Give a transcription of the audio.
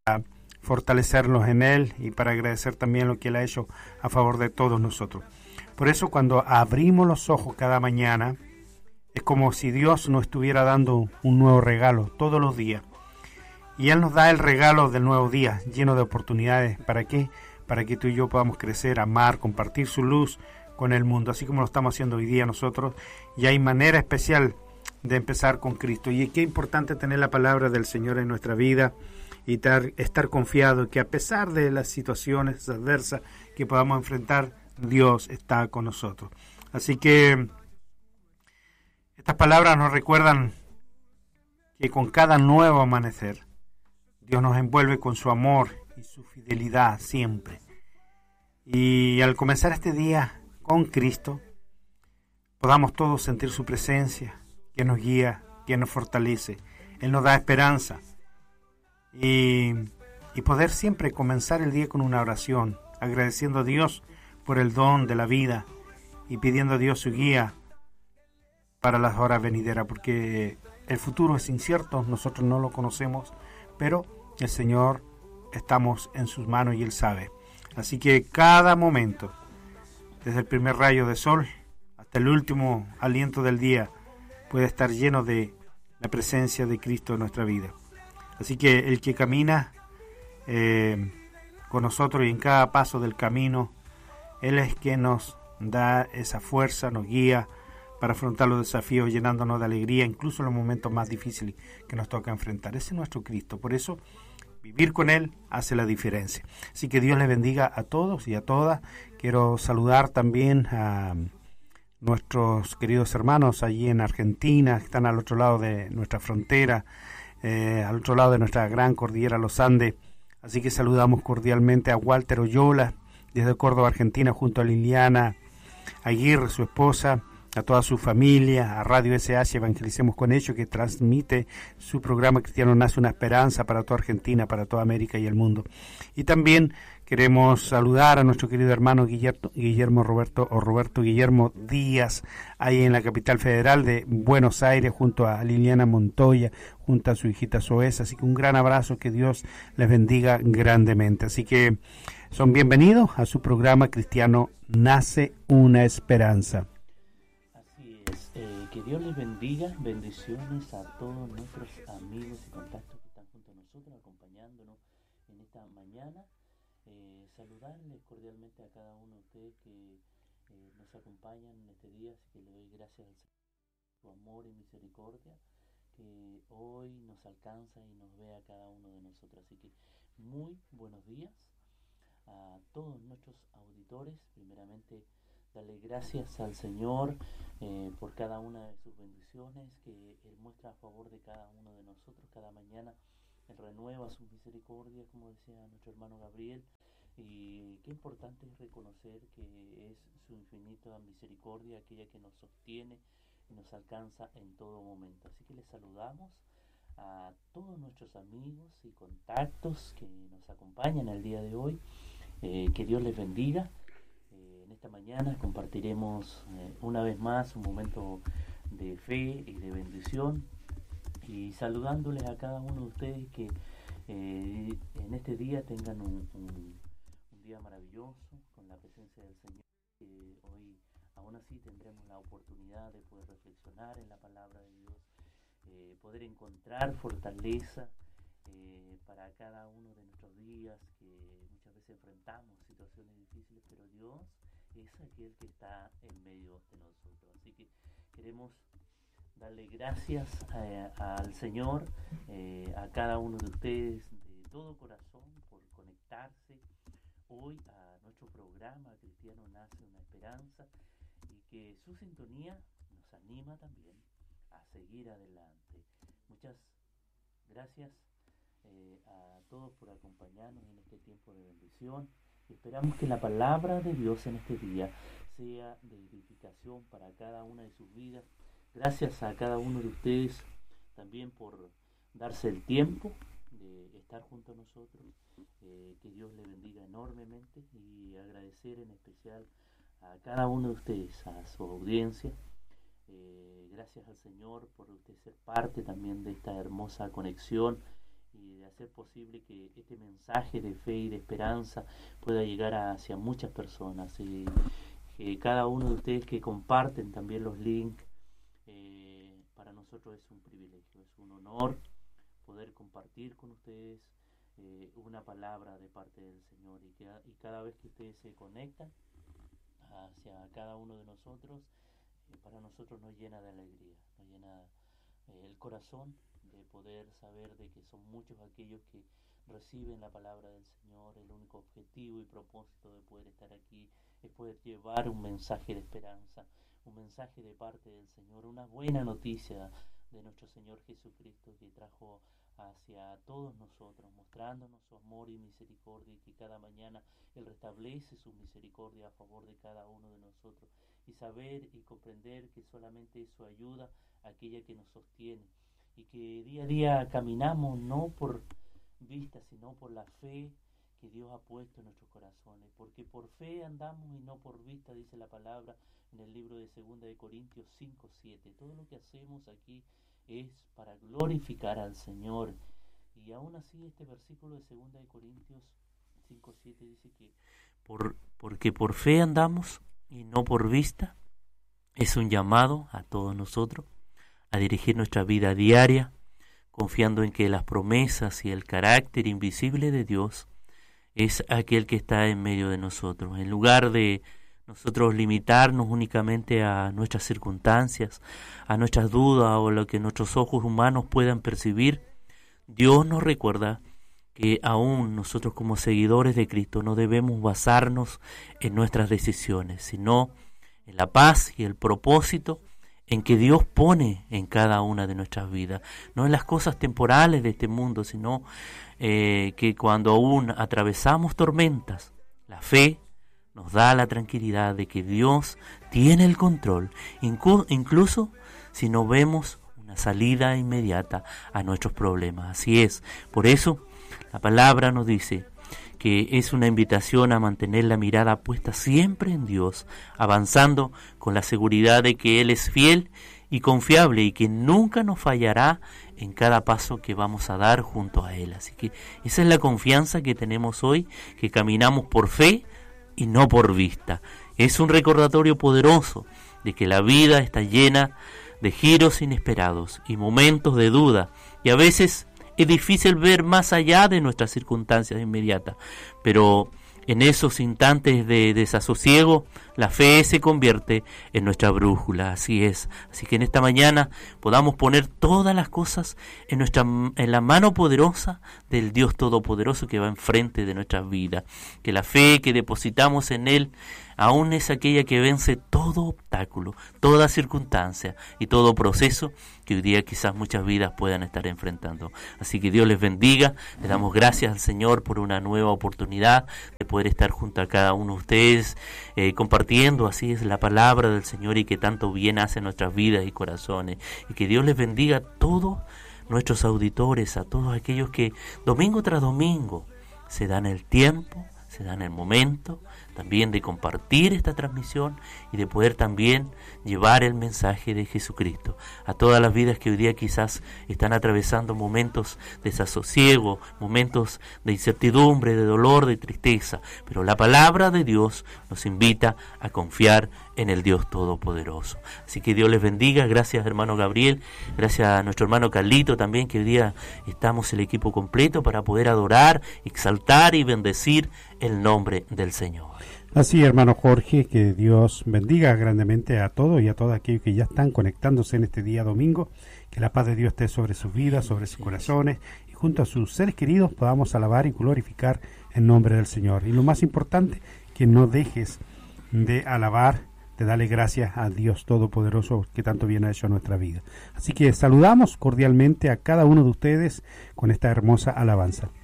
fortalecernos en Él y para agradecer también lo que Él ha hecho a favor de todos nosotros. Por eso cuando abrimos los ojos cada mañana, es como si Dios nos estuviera dando un nuevo regalo todos los días. Y Él nos da el regalo del nuevo día, lleno de oportunidades. ¿Para qué? Para que tú y yo podamos crecer, amar, compartir su luz con el mundo, así como lo estamos haciendo hoy día nosotros. Y hay manera especial de empezar con Cristo. Y qué importante tener la palabra del Señor en nuestra vida y estar confiado que a pesar de las situaciones adversas que podamos enfrentar, Dios está con nosotros. Así que estas palabras nos recuerdan que con cada nuevo amanecer, Dios nos envuelve con su amor y su fidelidad siempre. Y al comenzar este día con Cristo, podamos todos sentir su presencia, que nos guía, que nos fortalece. Él nos da esperanza. Y poder siempre comenzar el día con una oración, agradeciendo a Dios por el don de la vida y pidiendo a Dios su guía para las horas venideras, porque el futuro es incierto, nosotros no lo conocemos, pero el Señor estamos en sus manos y Él sabe. Así que cada momento, desde el primer rayo de sol hasta el último aliento del día, puede estar lleno de la presencia de Cristo en nuestra vida. Así que el que camina con nosotros y en cada paso del camino, Él es quien nos da esa fuerza, nos guía para afrontar los desafíos, llenándonos de alegría, incluso en los momentos más difíciles que nos toca enfrentar. Ese es nuestro Cristo. Por eso, vivir con Él hace la diferencia. Así que Dios les bendiga a todos y a todas. Quiero saludar también a nuestros queridos hermanos allí en Argentina, que están al otro lado de nuestra frontera, al otro lado de nuestra gran cordillera Los Andes. Así que saludamos cordialmente a Walter Oyola desde Córdoba, Argentina, junto a Liliana Aguirre, su esposa, a toda su familia, a Radio SH Evangelicemos con Hechos, que transmite su programa Cristiano Nace una Esperanza para toda Argentina, para toda América y el mundo. Y también queremos saludar a nuestro querido hermano Roberto Guillermo Díaz, ahí en la capital federal de Buenos Aires, junto a Liliana Montoya, junto a su hijita Zoesa. Así que un gran abrazo, que Dios les bendiga grandemente. Así que son bienvenidos a su programa Cristiano Nace una Esperanza. Que Dios les bendiga, bendiciones a todos nuestros amigos y contactos que están junto a nosotros, acompañándonos en esta mañana. Saludarles cordialmente a cada uno de ustedes que nos acompañan en este día, así que le doy gracias al Señor por su amor y misericordia, que hoy nos alcanza y nos ve a cada uno de nosotros. Así que muy buenos días a todos nuestros auditores. Primeramente, darle gracias al Señor por cada una de sus bendiciones que Él muestra a favor de cada uno de nosotros. Cada mañana Él renueva su misericordia, como decía nuestro hermano Gabriel. Y qué importante es reconocer que es su infinita misericordia aquella que nos sostiene y nos alcanza en todo momento. Así que les saludamos a todos nuestros amigos y contactos que nos acompañan el día de hoy. Que Dios les bendiga. En esta mañana compartiremos una vez más un momento de fe y de bendición, y saludándoles a cada uno de ustedes que en este día tengan un día maravilloso con la presencia del Señor. Hoy aún así tendremos la oportunidad de poder reflexionar en la palabra de Dios, poder encontrar fortaleza para cada uno de nuestros días, que muchas veces enfrentamos situaciones difíciles, pero Dios es aquel que está en medio de nosotros. Así que queremos darle gracias al Señor, a cada uno de ustedes de todo corazón por conectarse hoy a nuestro programa Cristiano Nace una Esperanza, y que su sintonía nos anima también a seguir adelante. Muchas gracias a todos por acompañarnos en este tiempo de bendición. Esperamos que la palabra de Dios en este día sea de edificación para cada una de sus vidas. Gracias a cada uno de ustedes también por darse el tiempo de estar junto a nosotros. Que Dios le bendiga enormemente, y agradecer en especial a cada uno de ustedes, a su audiencia. Gracias al Señor por usted ser parte también de esta hermosa conexión y de hacer posible que este mensaje de fe y de esperanza pueda llegar hacia muchas personas. Y que cada uno de ustedes que comparten también los links, para nosotros es un privilegio, es un honor poder compartir con ustedes una palabra de parte del Señor, y cada vez que ustedes se conectan hacia cada uno de nosotros, para nosotros nos llena de alegría, nos llena el corazón de poder saber de que son muchos aquellos que reciben la palabra del Señor. El único objetivo y propósito de poder estar aquí es poder llevar un mensaje de esperanza, un mensaje de parte del Señor, una buena noticia de nuestro Señor Jesucristo, que trajo hacia todos nosotros, mostrándonos su amor y misericordia, y que cada mañana Él restablece su misericordia a favor de cada uno de nosotros, y saber y comprender que solamente es su ayuda aquella que nos sostiene, y que día a día caminamos no por vista, sino por la fe que Dios ha puesto en nuestros corazones, porque por fe andamos y no por vista, dice la palabra en el libro de 2 de Corintios 5:7. Todo lo que hacemos aquí es para glorificar al Señor. Y aún así este versículo de 2 de Corintios 5:7 dice que porque por fe andamos y no por vista, es un llamado a todos nosotros a dirigir nuestra vida diaria, confiando en que las promesas y el carácter invisible de Dios es aquel que está en medio de nosotros. En lugar de nosotros limitarnos únicamente a nuestras circunstancias, a nuestras dudas o lo que nuestros ojos humanos puedan percibir, Dios nos recuerda que aún nosotros como seguidores de Cristo no debemos basarnos en nuestras decisiones, sino en la paz y el propósito en que Dios pone en cada una de nuestras vidas, no en las cosas temporales de este mundo, sino que cuando aún atravesamos tormentas, la fe nos da la tranquilidad de que Dios tiene el control, incluso si no vemos una salida inmediata a nuestros problemas. Así es, por eso la palabra nos dice que es una invitación a mantener la mirada puesta siempre en Dios, avanzando con la seguridad de que Él es fiel y confiable y que nunca nos fallará en cada paso que vamos a dar junto a Él. Así que esa es la confianza que tenemos hoy, que caminamos por fe y no por vista. Es un recordatorio poderoso de que la vida está llena de giros inesperados y momentos de duda, y a veces es difícil ver más allá de nuestras circunstancias inmediatas, pero en esos instantes de desasosiego, la fe se convierte en nuestra brújula. Así es. Así que en esta mañana podamos poner todas las cosas en la mano poderosa del Dios Todopoderoso que va enfrente de nuestras vidas. Que la fe que depositamos en Él aún es aquella que vence todo obstáculo, toda circunstancia y todo proceso que hoy día quizás muchas vidas puedan estar enfrentando. Así que Dios les bendiga. Le damos gracias al Señor por una nueva oportunidad de poder estar junto a cada uno de ustedes, compartiendo así es la palabra del Señor, y que tanto bien hace en nuestras vidas y corazones. Y que Dios les bendiga a todos nuestros auditores, a todos aquellos que domingo tras domingo se dan el tiempo, se dan el momento también de compartir esta transmisión y de poder también llevar el mensaje de Jesucristo a todas las vidas que hoy día quizás están atravesando momentos de desasosiego, momentos de incertidumbre, de dolor, de tristeza. Pero la palabra de Dios nos invita a confiar en el Dios Todopoderoso. Así que Dios les bendiga. Gracias, hermano Gabriel. Gracias a nuestro hermano Carlito también, que hoy día estamos el equipo completo para poder adorar, exaltar y bendecir el nombre del Señor. Así, hermano Jorge, que Dios bendiga grandemente a todos y a todos aquellos que ya están conectándose en este día domingo. Que la paz de Dios esté sobre sus vidas, sobre sus corazones, y junto a sus seres queridos podamos alabar y glorificar el nombre del Señor. Y lo más importante, que no dejes de alabar, de darle gracias a Dios Todopoderoso que tanto bien ha hecho en nuestra vida. Así que saludamos cordialmente a cada uno de ustedes con esta hermosa alabanza.